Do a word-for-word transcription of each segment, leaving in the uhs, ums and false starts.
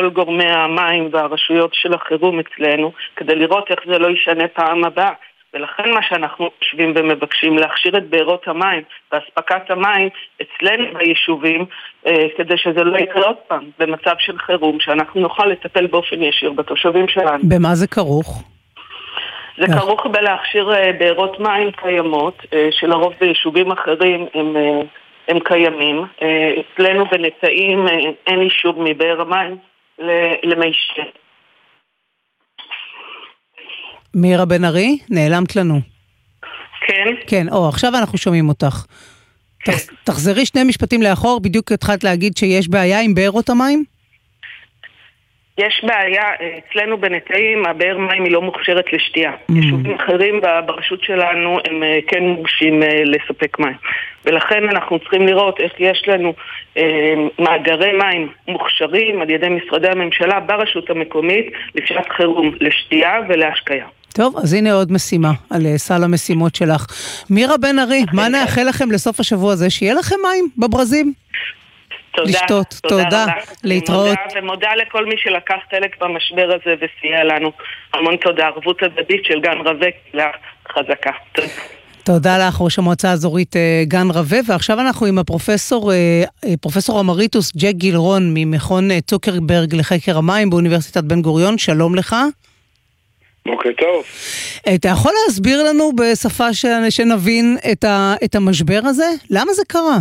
כל גורמי המים והרשויות של החירום אצלנו, כדי לראות איך זה לא ישנה פעם הבאה. ולכן מה שאנחנו חושבים ומבקשים להכשיר את בארות המים והספקת המים אצלנו ביישובים, אה, כדי שזה לא יקרה עוד פעם במצב של חירום, שאנחנו נוכל לטפל באופן ישיר בתושבים שלנו. במה זה כרוך? זה כרוך בלהכשיר אה, בארות מים קיימות, אה, שלרוב ביישובים אחרים הם, אה, הם קיימים. אה, אצלנו בנטעים אה, אין אישור מבאר המים למי שתייה. מירה בן ארי, נעלמת לנו. כן. כן, או, עכשיו אנחנו שומעים אותך. כן. תח, תחזרי שני משפטים לאחור, בדיוק התחלת להגיד שיש בעיה עם בארות המים? יש בעיה, אצלנו בנטעים, הבאר מים היא לא מוכשרת לשתייה. Mm. יישובים אחרים ברשות שלנו הם כן מורשים לספק מים. ולכן אנחנו צריכים לראות איך יש לנו אה, מאגרי מים מוכשרים על ידי משרדי הממשלה ברשות המקומית לשעת חירום, לשתייה ולהשקיה. טוב, אז הנה עוד משימה על סל המשימות שלך. מירה בן ארי, מה נאחל לכם לסוף השבוע הזה? שיהיה לכם מים בברזים? תודה, לשתות. תודה, תודה, תודה. להתראות. מודה, ומודה לכל מי שלקח חלק במשבר הזה וסייע לנו. המון תודה, ערבות הדדית של גן רווה לחזקה. תודה. תודה לך, ראש המועצה האזורית גן רווה, ועכשיו אנחנו עם הפרופסור, פרופסור אמריטוס ג'ק גילרון ממכון צוקרברג לחקר המים באוניברסיטת בן גוריון. שלום לך. בוקר טוב. אתה יכול להסביר לנו בשפה שנבין את, ה, את המשבר הזה? למה זה קרה?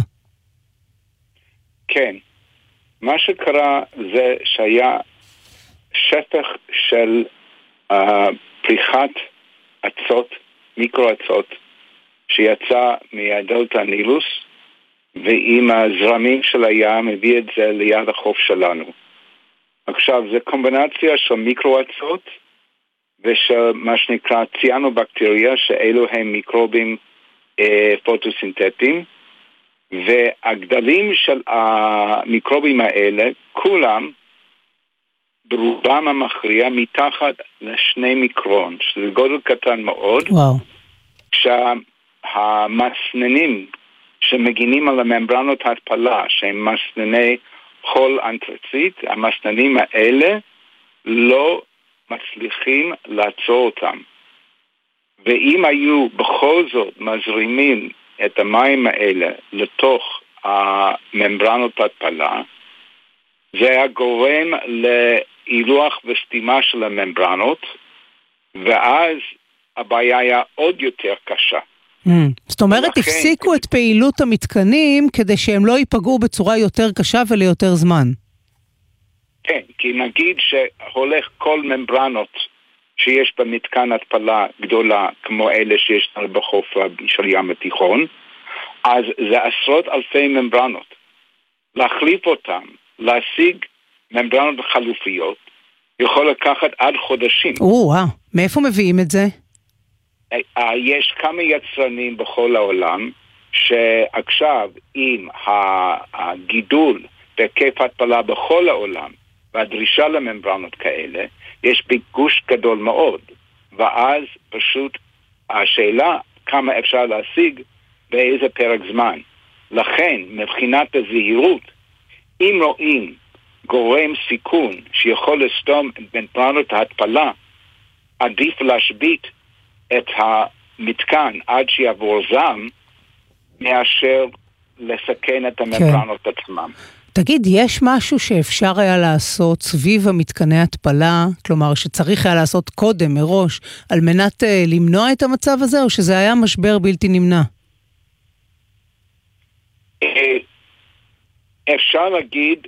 כן. מה שקרה זה שהיה שטח של uh, פריחת עצות, מיקרו-עצות, שיצא מהדלתא נילוס, ועם הזרמים של הים הביא את זה ליד החוף שלנו. עכשיו, זה קומבינציה של מיקרו-עצות, ושל מה שנקרא ציאנובקטריה, שאלו הם מיקרובים אה, פוטוסינתטיים, והגדלים של המיקרובים האלה, כולם, ברובם המכריע, מתחת לשני מיקרון, שזה גודל קטן מאוד. וואו. כשהמסננים שמגינים על הממברנות ההתפלה, שהם מסנני חול אנטרצית, המסננים האלה לא מצליחים לעצור אותם. ואם היו בכל זאת מזרימים את המים האלה לתוך הממברנות ההתפלה, זה היה גורם להילוח וסתימה של הממברנות, ואז הבעיה היה עוד יותר קשה. Mm. זאת אומרת, ולכן, הפסיקו את פעילות המתקנים כדי שהם לא ייפגעו בצורה יותר קשה וליותר זמן. כן, כי נגיד שהולך כל ממברנות שיש במתקן התפלה גדולה, כמו אלה שיש בחוף של ים התיכון, אז זה עשרות אלפי ממברנות. להחליף אותם, להשיג ממברנות חלופיות, יכול לקחת עד חודשים. וואו, מאיפה מביאים את זה? יש כמה יצרנים בכל העולם, שעכשיו עם הגידול בהיקף התפלה בכל העולם, והדרישה לממברנות כאלה, יש ביקוש גדול מאוד, ואז פשוט השאלה כמה אפשר להשיג באיזה פרק זמן. לכן, מבחינת הזהירות, אם רואים גורם סיכון שיכול לסתום את ממברנות ההתפלה, עדיף להשבית את המתקן עד שיעבור זעם, מאשר לסכן את הממברנות כן. עצמם. תגיד, יש משהו שאפשר היה לעשות סביב המתקני התפלה, כלומר שצריך היה לעשות קודם, מראש, על מנת uh, למנוע את המצב הזה, או שזה היה משבר בלתי נמנע? אפשר להגיד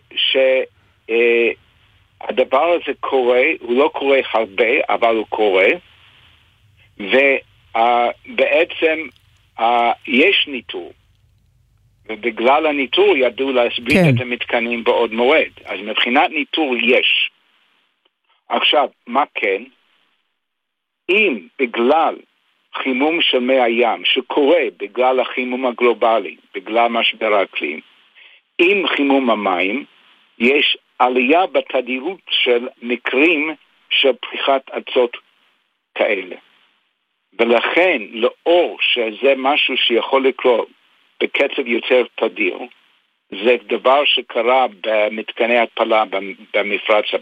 שהדבר הזה קורה, הוא לא קורה הרבה, אבל הוא קורה, ובעצם יש ניטור. ובגלל הניטור ידעו להסביר כן. את המתקנים בעוד מועד. אז מבחינת ניטור יש. עכשיו, מה כן? אם בגלל חימום של מי הים, שקורה בגלל החימום הגלובלי, בגלל משבר האקלים, עם חימום המים, יש עלייה בתדירות של מקרים של פריחת עצות כאלה. ולכן, לאור שזה משהו שיכול לקרות בקצב יותר תדיר, זה דבר שקרה במתקני התפלה במפרץ